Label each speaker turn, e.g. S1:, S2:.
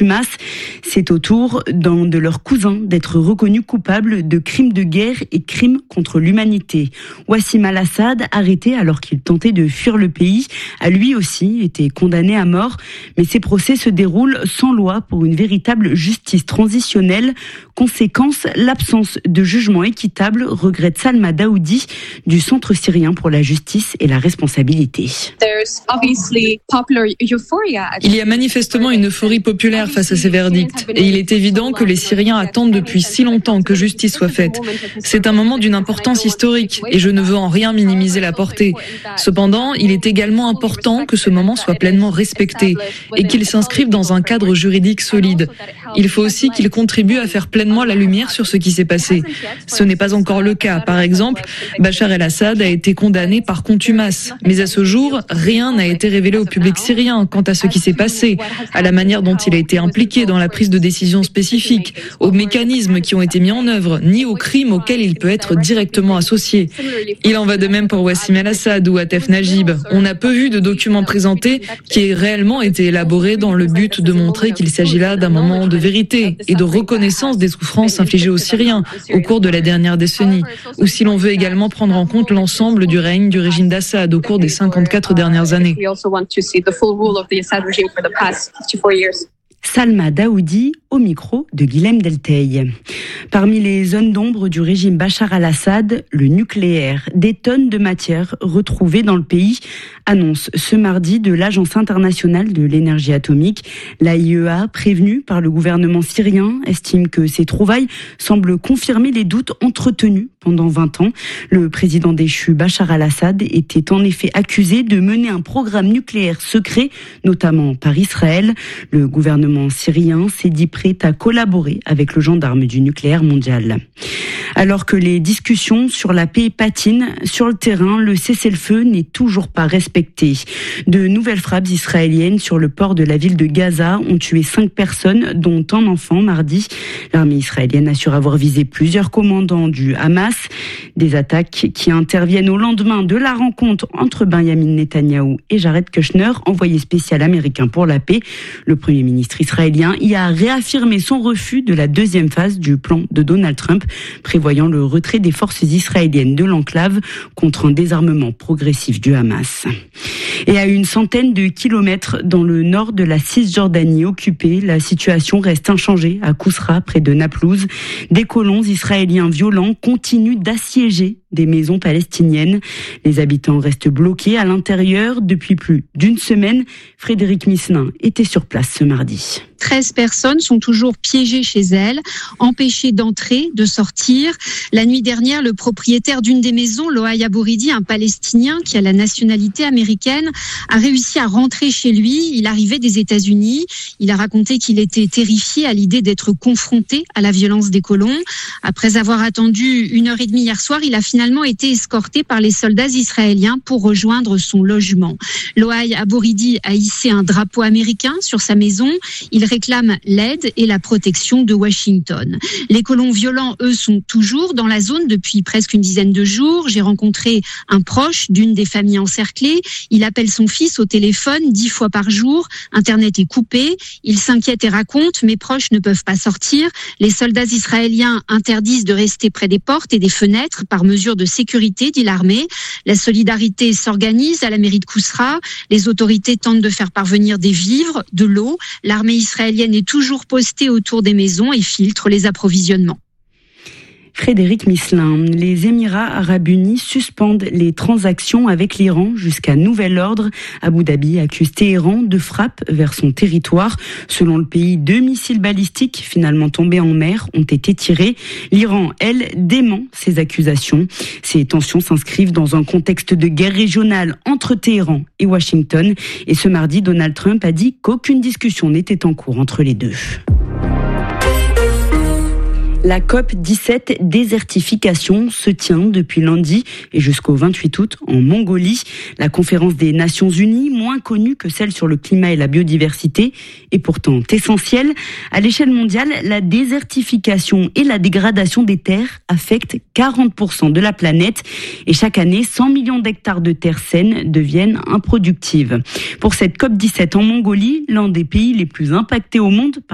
S1: contumace. C'est au tour d'un de leurs cousins d'être reconnu coupable de crimes de guerre et crimes contre l'humanité. Wassim al-Assad, arrêté alors qu'il tentait de fuir le pays, a lui aussi été condamné à mort. Mais ces procès se déroulent sans loi pour une véritable justice transitionnelle. Conséquence, l'absence de jugement équitable, regrette Salma Daoudi du Centre syrien pour la justice et la responsabilité.
S2: Il y a manifestement une euphorie populaire face à ces verdicts. Et il est évident que les Syriens attendent depuis si longtemps que justice soit faite. C'est un moment d'une importance historique et je ne veux en rien minimiser la portée. Cependant, il est également important que ce moment soit pleinement respecté et qu'il s'inscrive dans un cadre juridique solide. Il faut aussi qu'il contribue à faire pleinement la lumière sur ce qui s'est passé. Ce n'est pas encore le cas. Par exemple, Bachar el-Assad a été condamné par contumace. Mais à ce jour, rien n'a été révélé au public syrien quant à ce qui s'est passé, à la manière dont il a été impliqué dans la prise de décision spécifique, aux mécanismes qui ont été mis en œuvre, ni aux crimes auxquels il peut être directement associé. Il en va de même pour Wassim al-Assad ou Atef Najib. On a peu vu de documents présentés qui aient réellement été élaborés dans le but de montrer qu'il s'agit là d'un moment de vérité et de reconnaissance des souffrances infligées aux Syriens au cours de la dernière décennie, ou si l'on veut également prendre en compte l'ensemble du règne du régime d'Assad au cours des 54 dernières années.
S1: Salma Daoudi au micro de Guilhem Delteil. Parmi les zones d'ombre du régime Bachar al-Assad, le nucléaire. Des tonnes de matière retrouvées dans le pays, annonce ce mardi de l'Agence internationale de l'énergie atomique. L'AIEA, prévenue par le gouvernement syrien, estime que ces trouvailles semblent confirmer les doutes entretenus pendant 20 ans. Le président déchu Bachar al-Assad était en effet accusé de mener un programme nucléaire secret, notamment par Israël. Le gouvernement syrien s'est dit prêt à collaborer avec le gendarme du nucléaire mondial. Alors que les discussions sur la paix patinent, sur le terrain, le cessez-le-feu n'est toujours pas respecté. De nouvelles frappes israéliennes sur le port de la ville de Gaza ont tué 5 personnes, dont un enfant mardi. L'armée israélienne assure avoir visé plusieurs commandants du Hamas. Des attaques qui interviennent au lendemain de la rencontre entre Benjamin Netanyahou et Jared Kushner, envoyé spécial américain pour la paix. Le Premier ministre israélien y a réaffirmé son refus de la deuxième phase du plan de Donald Trump, prévoyant le retrait des forces israéliennes de l'enclave contre un désarmement progressif du Hamas. Et à une centaine de kilomètres dans le nord de la Cisjordanie occupée, la situation reste inchangée à Kousra, près de Naplouse. Des colons israéliens violents continuent d'assiéger des maisons palestiniennes. Les habitants restent bloqués à l'intérieur depuis plus d'une semaine. Frédéric Misselin était sur place ce mardi.
S3: 13 personnes sont toujours piégées chez elles, empêchées d'entrer, de sortir. La nuit dernière, le propriétaire d'une des maisons, Loaï Abouridi, un Palestinien qui a la nationalité américaine, a réussi à rentrer chez lui. Il arrivait des États-Unis. Il a raconté qu'il était terrifié à l'idée d'être confronté à la violence des colons. Après avoir attendu 1h30 hier soir, il a finalement été escorté par les soldats israéliens pour rejoindre son logement. Loaï Abouridi a hissé un drapeau américain sur sa maison. Il réclame l'aide et la protection de Washington. Les colons violents, eux, sont toujours dans la zone depuis presque une dizaine de jours. J'ai rencontré un proche d'une des familles encerclées. Il appelle son fils au téléphone 10 fois par jour. Internet est coupé. Il s'inquiète et raconte « Mes proches ne peuvent pas sortir. Les soldats israéliens interdisent de rester près des portes et des fenêtres par mesure de sécurité », dit l'armée. La solidarité s'organise à la mairie de Kousra. Les autorités tentent de faire parvenir des vivres, de l'eau. L'armée israélienne est toujours postée autour des maisons et filtre les approvisionnements.
S1: Frédéric Misselin. Les Émirats arabes unis suspendent les transactions avec l'Iran jusqu'à nouvel ordre. Abu Dhabi accuse Téhéran de frappe vers son territoire. Selon le pays, 2 missiles balistiques finalement tombés en mer ont été tirés. L'Iran, elle, dément ces accusations. Ces tensions s'inscrivent dans un contexte de guerre régionale entre Téhéran et Washington. Et ce mardi, Donald Trump a dit qu'aucune discussion n'était en cours entre les deux. La COP17 désertification se tient depuis lundi et jusqu'au 28 août en Mongolie. La conférence des Nations Unies, moins connue que celle sur le climat et la biodiversité, est pourtant essentielle. À l'échelle mondiale, la désertification et la dégradation des terres affectent 40% de la planète. Et chaque année, 100 millions d'hectares de terres saines deviennent improductives. Pour cette COP17 en Mongolie, l'un des pays les plus impactés au monde